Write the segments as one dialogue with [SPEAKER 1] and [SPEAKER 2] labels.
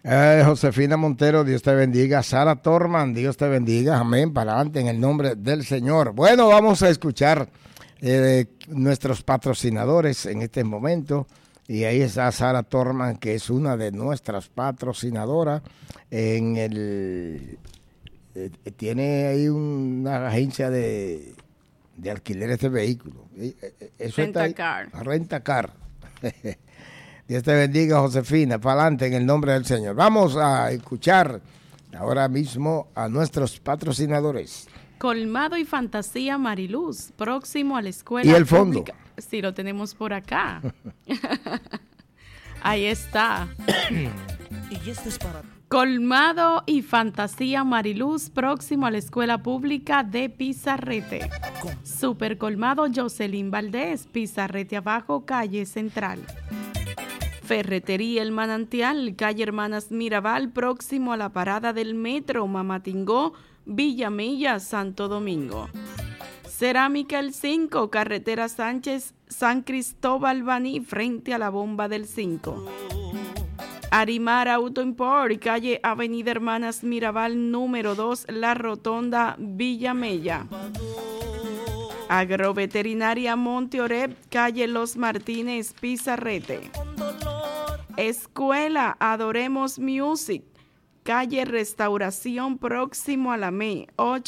[SPEAKER 1] Josefina Montero, Dios te bendiga. Sara Torman, Dios te bendiga. Amén. Para adelante en el nombre del Señor. Bueno, vamos a escuchar nuestros patrocinadores en este momento. Y ahí está Sara Torman, que es una de nuestras patrocinadoras. Tiene ahí una agencia de alquileres de vehículos. Rentacar. Dios te bendiga, Josefina. Para adelante en el nombre del Señor. Vamos a escuchar ahora mismo a nuestros patrocinadores.
[SPEAKER 2] Colmado y Fantasía Mariluz, próximo a la escuela.
[SPEAKER 1] ¿Y el fondo?
[SPEAKER 2] Pública. Sí, lo tenemos por acá. Ahí está.
[SPEAKER 3] Y este es para...
[SPEAKER 2] Colmado y Fantasía Mariluz, próximo a la escuela pública de Pizarrete. Super Colmado Jocelyn Valdés, Pizarrete abajo, calle Central. Ferretería El Manantial, calle Hermanas Mirabal, próximo a la parada del metro Mamatingó, Villamella, Santo Domingo. Cerámica El 5, carretera Sánchez, San Cristóbal Baní, frente a la bomba del 5. Arimar Auto Import, calle Avenida Hermanas Mirabal, número 2, La Rotonda, Villamella. Agroveterinaria Monte Oreb, calle Los Martínez, Pizarrete. Escuela Adoremos Music, calle Restauración, próximo a la ME,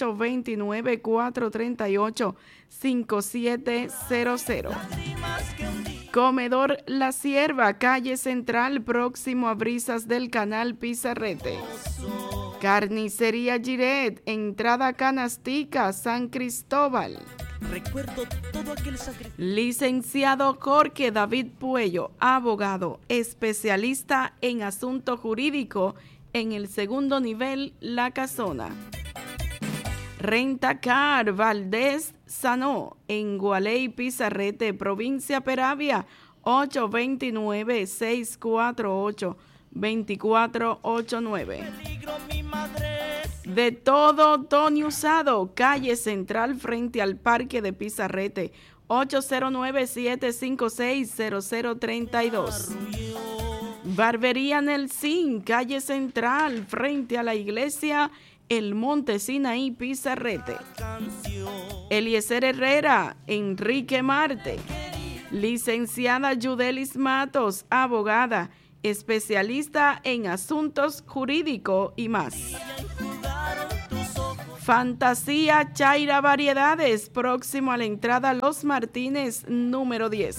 [SPEAKER 2] 829-438-5700. Comedor La Sierva, calle Central, próximo a Brisas del Canal, Pizarrete. Carnicería Giret, entrada Canastica, San Cristóbal.
[SPEAKER 3] Recuerdo todo aquel sacrificio.
[SPEAKER 2] Licenciado Jorge David Puello, abogado, especialista en asunto jurídico en el segundo nivel, La Casona. Rentacar Valdés Sanó, en Gualey, Pizarrete, provincia Peravia, 829-648-2489. De todo Tony Usado, calle Central, frente al Parque de Pizarrete, 809-756-0032. Barbería Nelsin, calle Central, frente a la iglesia El Monte Sinaí, Pizarrete. Eliezer Herrera, Enrique Marte. Licenciada Yudelis Matos, abogada, especialista en asuntos jurídicos y más. Fantasía Chaira Variedades, próximo a la entrada Los Martínez, número 10.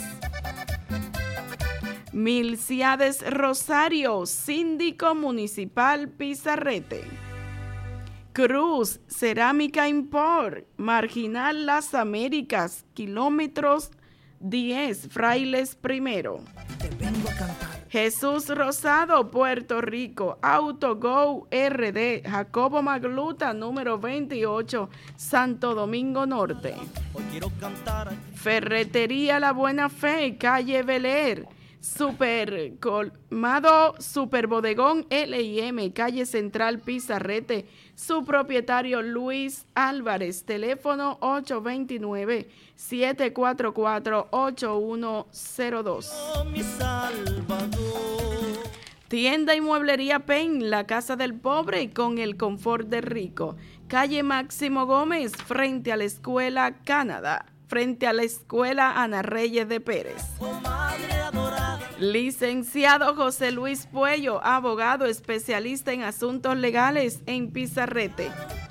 [SPEAKER 2] Milciades Rosario, síndico municipal, Pizarrete. Cruz Cerámica Import, Marginal Las Américas, kilómetros 10, Frailes Primero.
[SPEAKER 3] Te vengo a cantar.
[SPEAKER 2] Jesús Rosado, Puerto Rico, Autogo RD, Jacobo Magluta, número 28, Santo Domingo Norte.
[SPEAKER 3] Hoy quiero cantar.
[SPEAKER 2] Ferretería La Buena Fe, calle Beler. Super Colmado, Super Bodegón L&M, calle Central, Pizarrete. Su propietario Luis Álvarez, teléfono 829-744-8102.
[SPEAKER 3] Mi Salvador.
[SPEAKER 2] Tienda y mueblería Pen, la casa del pobre con el confort del rico. Calle Máximo Gómez, frente a la escuela Canadá, frente a la escuela Ana Reyes de Pérez.
[SPEAKER 3] Oh, madre adorada.
[SPEAKER 2] Licenciado José Luis Puello, abogado especialista en asuntos legales en Pizarrete.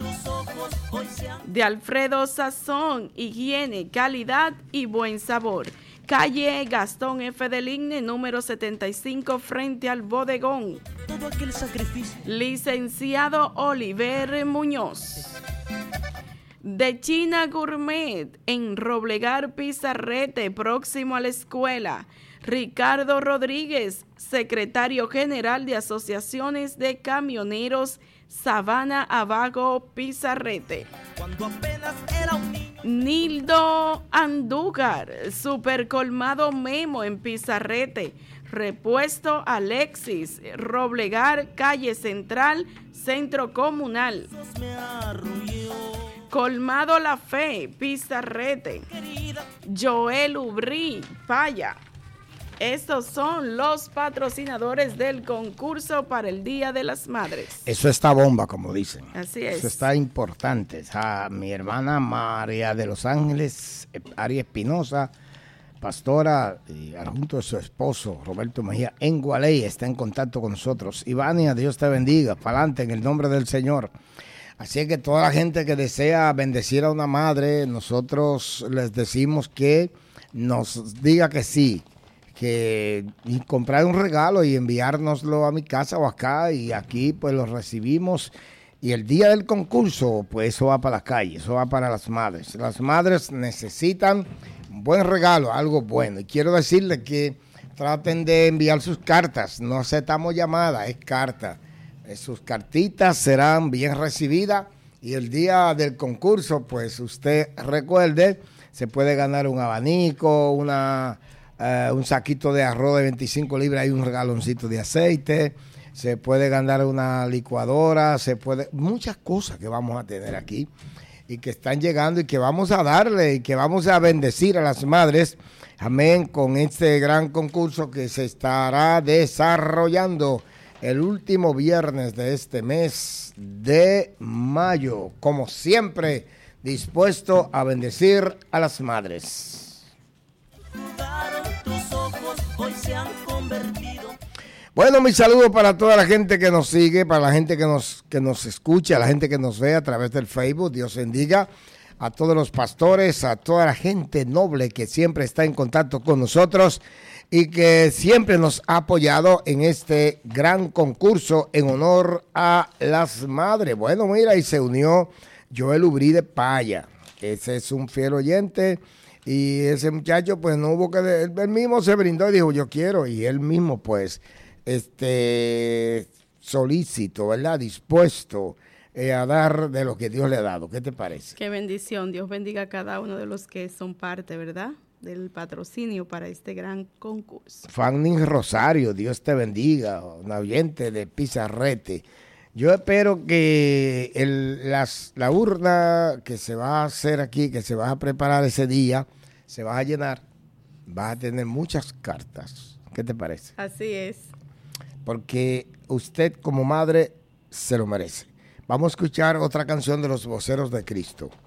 [SPEAKER 2] De Alfredo Sazón, higiene, calidad y buen sabor. Calle Gastón F. del Igne, número 75, frente al bodegón.
[SPEAKER 3] Todo aquel sacrificio.
[SPEAKER 2] Licenciado Oliver Muñoz. De China Gourmet, en Roblegar, Pizarrete, próximo a la escuela. Ricardo Rodríguez, secretario general de Asociaciones de Camioneros, Sabana Abajo, Pizarrete.
[SPEAKER 3] Cuando apenas era un niño.
[SPEAKER 2] Nildo Andújar, Supercolmado Memo en Pizarrete. Repuesto Alexis, Roblegar, calle Central, Centro Comunal. Colmado La Fe, Pizarrete. Joel Ubrí, Paya. Estos son los patrocinadores del concurso para el Día de las Madres.
[SPEAKER 1] Eso está bomba, como dicen.
[SPEAKER 2] Así es.
[SPEAKER 1] Eso está importante. O sea, mi hermana María de los Ángeles, Ari Espinosa, pastora, y junto a su esposo, Roberto Mejía, en Gualey, está en contacto con nosotros. Ivania, Dios te bendiga. Para adelante, en el nombre del Señor. Así es que toda la gente que desea bendecir a una madre, nosotros les decimos que nos diga que sí, y comprar un regalo y enviárnoslo a mi casa o acá, y aquí pues lo recibimos. Y el día del concurso, pues eso va para la calle, eso va para las madres. Las madres necesitan un buen regalo, algo bueno. Y quiero decirles que traten de enviar sus cartas, no aceptamos llamadas, es carta. Sus cartitas serán bien recibidas y el día del concurso, pues usted recuerde, se puede ganar un abanico, un saquito de arroz de 25 libras y un regaloncito de aceite. Se puede ganar una licuadora, muchas cosas que vamos a tener aquí y que están llegando y que vamos a darle y que vamos a bendecir a las madres, amén, con este gran concurso que se estará desarrollando el último viernes de este mes de mayo, como siempre, dispuesto a bendecir a las madres.
[SPEAKER 3] Tus ojos hoy se han convertido.
[SPEAKER 1] Bueno, mi saludo para toda la gente que nos sigue, para la gente que nos escucha, a la gente que nos ve a través del Facebook. Dios bendiga a todos los pastores, a toda la gente noble que siempre está en contacto con nosotros y que siempre nos ha apoyado en este gran concurso en honor a las madres. Bueno, mira, y se unió Joel Ubrí de Paya. Ese es un fiel oyente y ese muchacho pues no hubo que... Él mismo se brindó y dijo yo quiero, y él mismo pues solícito, ¿verdad? Dispuesto a dar de lo que Dios le ha dado. ¿Qué te parece?
[SPEAKER 2] Qué bendición. Dios bendiga a cada uno de los que son parte, ¿verdad?, del patrocinio para este gran concurso.
[SPEAKER 1] Fanny Rosario, Dios te bendiga, un oyente de Pizarrete. Yo espero que la urna que se va a hacer aquí, que se va a preparar ese día, se va a llenar, va a tener muchas cartas. ¿Qué te parece?
[SPEAKER 2] Así es.
[SPEAKER 1] Porque usted como madre se lo merece. Vamos a escuchar otra canción de los Voceros de Cristo.